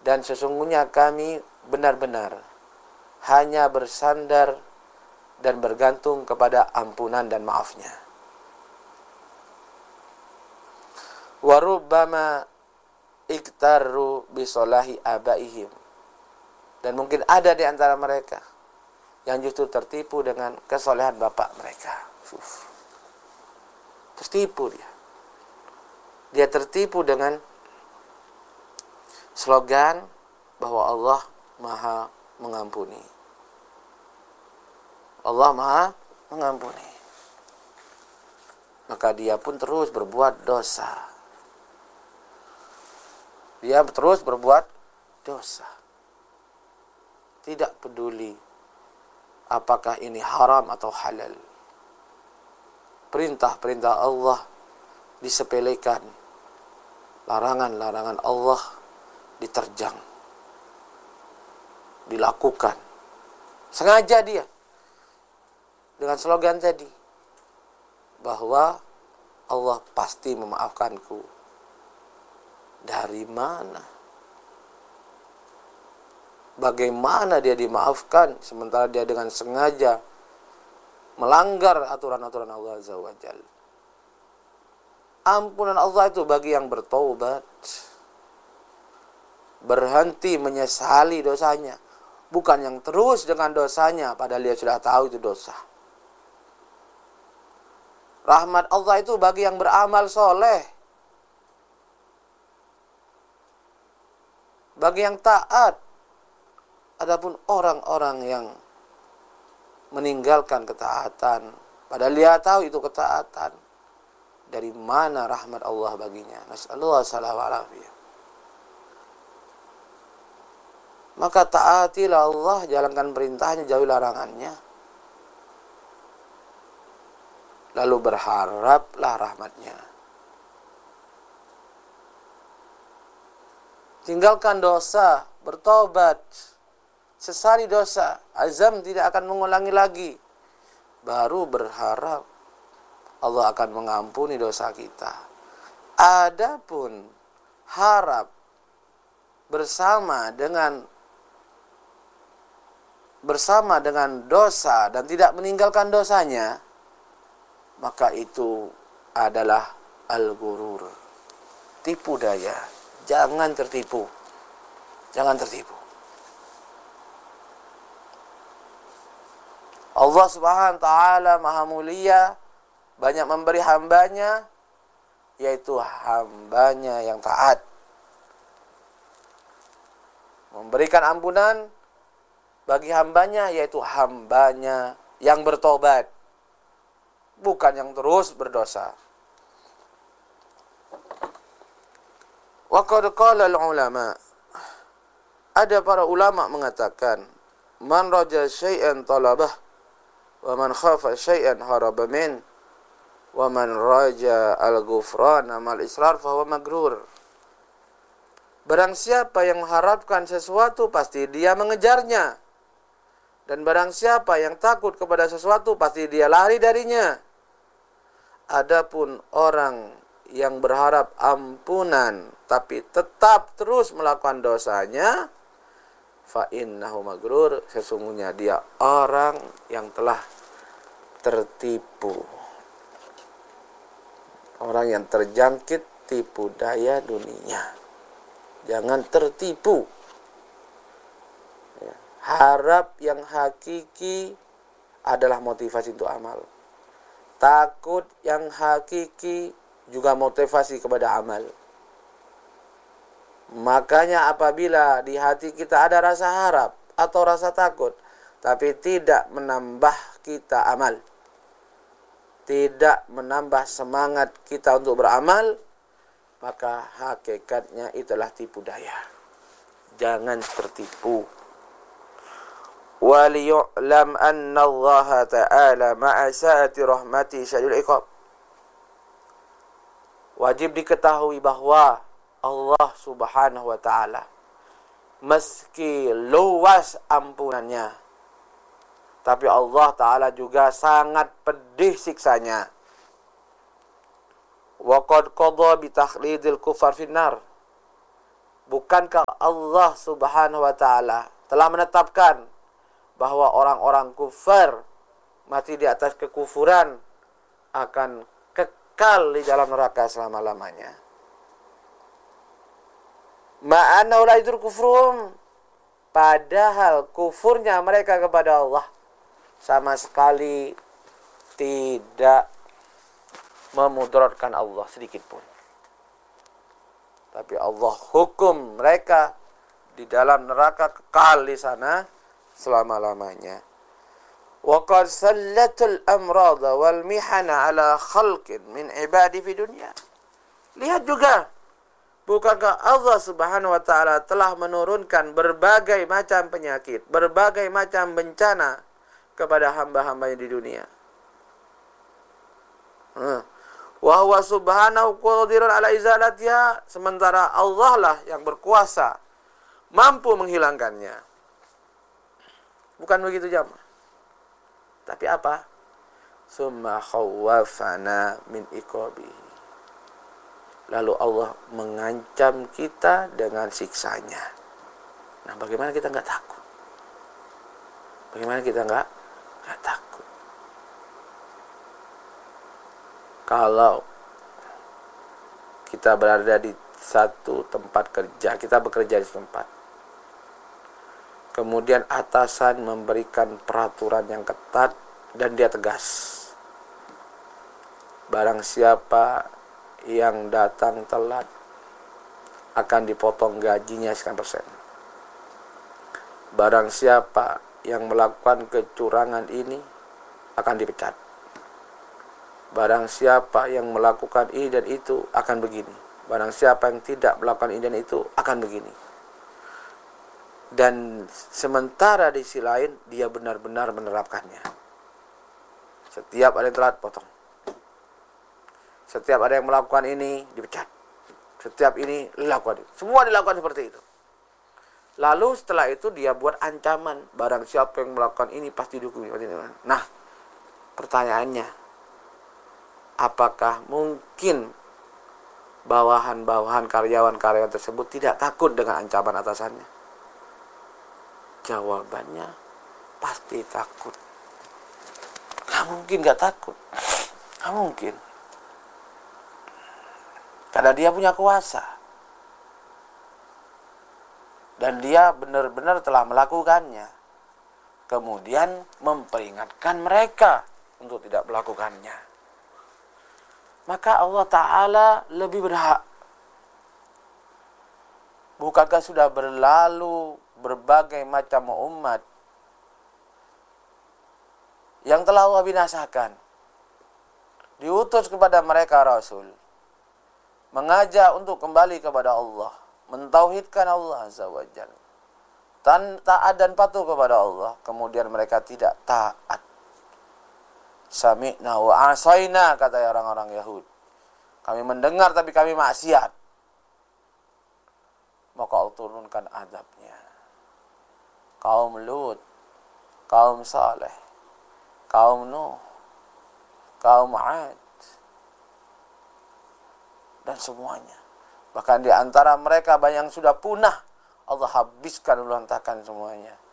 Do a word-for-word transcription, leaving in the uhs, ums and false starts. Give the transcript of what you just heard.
dan sesungguhnya kami benar-benar hanya bersandar dan bergantung kepada ampunan dan maafnya. Wa rubbama iktaru bisolahi abaihim, dan mungkin ada di antara mereka yang justru tertipu dengan kesolehan bapak mereka. Uf. Tertipu dia. Dia tertipu dengan slogan bahwa Allah Maha mengampuni. Allah Maha mengampuni. Maka dia pun terus berbuat dosa. Dia terus berbuat dosa. Tidak peduli apakah ini haram atau halal. Perintah-perintah Allah disepelekan. Larangan-larangan Allah diterjang. Dilakukan. Sengaja dia. Dengan slogan tadi. Bahwa Allah pasti memaafkanku. Dari mana? Bagaimana dia dimaafkan sementara dia dengan sengaja melanggar aturan-aturan Allah Azza wa Jalla. Ampunan Allah itu bagi yang bertaubat, berhenti menyesali dosanya, bukan yang terus dengan dosanya padahal dia sudah tahu itu dosa. Rahmat Allah itu bagi yang beramal soleh, bagi yang taat. Adapun orang-orang yang meninggalkan ketaatan, padahal dia tahu itu ketaatan, dari mana rahmat Allah baginya? Nasallallahu alaihi wasallam. Maka taatilah Allah, jalankan perintahnya, jauhi larangannya. Lalu berharaplah rahmatnya. Tinggalkan dosa, bertobat, sesali dosa, azam tidak akan mengulangi lagi. Baru berharap Allah akan mengampuni dosa kita. Adapun harap bersama dengan bersama dengan dosa dan tidak meninggalkan dosanya, maka itu adalah al-ghurur, tipu daya. Jangan tertipu. Jangan tertipu. Allah Subhanahu wa taala Maha Mulia, banyak memberi hambanya, yaitu hambanya yang taat. Memberikan ampunan bagi hambanya, yaitu hambanya yang bertobat, bukan yang terus berdosa. Wa qad qala al-ulama, ada para ulama mengatakan, man raja syai'an talabah wa man khafa syai'an haraba min wa man raja al-ghufrana mal israr fa huwa magrur. Barang siapa yang mengharapkan sesuatu pasti dia mengejarnya, dan barang siapa yang takut kepada sesuatu pasti dia lari darinya. Adapun orang yang berharap ampunan tapi tetap terus melakukan dosanya, fa innahu magrur, sesungguhnya dia orang yang telah tertipu. Orang yang terjangkit tipu daya dunia. Jangan tertipu. Ya. Harap yang hakiki adalah motivasi untuk amal. Takut yang hakiki juga motivasi kepada amal. Makanya apabila di hati kita ada rasa harap atau rasa takut, tapi tidak menambah kita amal, tidak menambah semangat kita untuk beramal, maka hakikatnya itulah tipu daya. Jangan tertipu. وَلِيُعْلَمْ أَنَّ اللَّهَ تَعَالَى مَعَ سَعَةِ رَحْمَتِهِ شَدِيدُ الْعِقَابِ. Wajib diketahui bahwa Allah Subhanahu wa taala meski luas ampunannya, tapi Allah taala juga sangat pedih siksanya. Wa qad qadha bi takhlidil kufar finnar. Bukankah Allah Subhanahu wa taala telah menetapkan bahwa orang-orang kufar mati di atas kekufuran akan kekal di dalam neraka selama-lamanya. Ma'ana ulaidur kufrum, padahal kufurnya mereka kepada Allah sama sekali tidak memudaratkan Allah sedikit pun. Tapi Allah hukum mereka di dalam neraka kekal di sana selama-lamanya. Wa qad sallatul amrada wal mihana ala khalqin min ibadi fi dunya. Lihat juga, bukankah Allah Subhanahu wa taala telah menurunkan berbagai macam penyakit, berbagai macam bencana kepada hamba-hambanya di dunia. Hmm. Wa huwa subhanahu qadirun ala izalatiha, sementara Allah lah yang berkuasa mampu menghilangkannya. Bukan begitu jamaah. Tapi apa? Summa khawwafana min iqabihi. Lalu Allah mengancam kita dengan siksanya. Nah, bagaimana kita enggak takut? Bagaimana kita enggak enggak takut? Kalau kita berada di satu tempat kerja, kita bekerja di tempat, kemudian atasan memberikan peraturan yang ketat dan dia tegas. Barang siapa yang datang telat akan dipotong gajinya sekian persen. Barang siapa yang melakukan kecurangan ini akan dipecat. Barang siapa yang melakukan ini dan itu akan begini. Barang siapa yang tidak melakukan ini dan itu akan begini. Dan sementara di sisi lain dia benar-benar menerapkannya. Setiap ada yang telat, potong. Setiap ada yang melakukan ini, dipecat. Setiap ini dilakukan. Semua dilakukan seperti itu. Lalu setelah itu dia buat ancaman. Barang siapa yang melakukan ini pasti dihukumi. Nah, pertanyaannya, apakah mungkin bawahan-bawahan karyawan-karyawan tersebut tidak takut dengan ancaman atasannya? Jawabannya pasti takut. Gak mungkin gak takut. Gak mungkin. Karena dia punya kuasa. Dan dia benar-benar telah melakukannya. Kemudian memperingatkan mereka untuk tidak melakukannya. Maka Allah Ta'ala lebih berhak. Bukankah sudah berlalu berbagai macam umat yang telah Allah binasakan, diutus kepada mereka Rasul, mengajak untuk kembali kepada Allah, mentauhidkan Allah Azza wa Jalla, taat dan patuh kepada Allah, kemudian mereka tidak taat. Sami'na wa asaina, kata orang-orang Yahudi. Kami mendengar tapi kami maksiat. Maka Allah turunkan azabnya. Kaum Lut, kaum Saleh, kaum Nuh, kaum Ad, dan semuanya. Bahkan di antara mereka banyak yang sudah punah, Allah habiskan, lantakan semuanya.